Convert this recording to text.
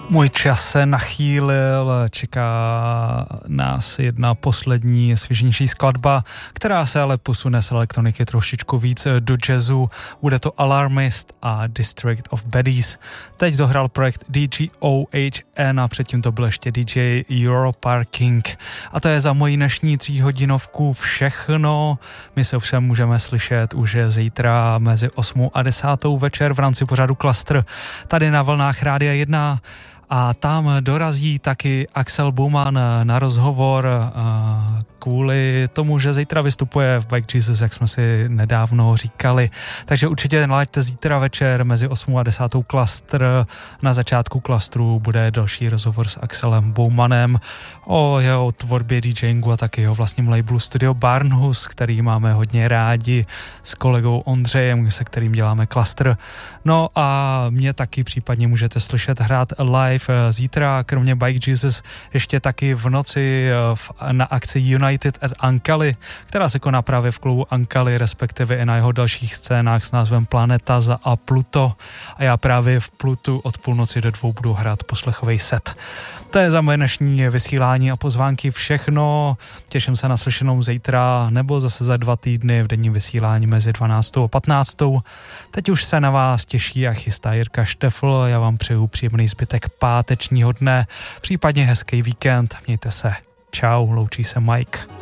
Můj čas se nachýlil, čeká nás jedna poslední svěžnější skladba, která se ale posune z elektroniky trošičku víc do jazzu. Bude to Alarmist a District of Baddies. Teď dohrál projekt DGOHN a předtím to byl ještě DJ Europarking. A to je za moji dnešní 3hodinovku všechno. My se všem můžeme slyšet už zítra mezi 8 a 10 večer v rámci pořadu Klastr tady na vlnách Rádia 1. A tam dorazí taky Axel Baumann na rozhovor kvůli tomu, že zítra vystupuje v Bike Jesus, jak jsme si nedávno říkali. Takže určitě nalaďte zítra večer mezi 8 a 10 Klastr. Na začátku Klastru bude další rozhovor s Axelem Baumannem o jeho tvorbě DJingu a taky jeho vlastním labelu Studio Barnhus, který máme hodně rádi s kolegou Ondřejem, se kterým děláme Klastr. No a mě taky případně můžete slyšet hrát live zítra, kromě Bike Jesus, ještě taky v noci na akci United at Ankali, která se koná právě v klubu Ankali, respektive i na jeho dalších scénách s názvem Planeta a Pluto. A já právě v Plutu od půlnoci do 2 budu hrát poslechový set. To je za moje dnešní vysílání a pozvánky všechno. Těším se na slyšenou zítra nebo zase za 2 týdny v denním vysílání mezi 12 a 15. Teď už se na vás těší a chystá Jirka Štefl. Já vám přeju příjemný zbytek pátečního dne, případně hezký víkend. Mějte se. Čau, loučí se Mike.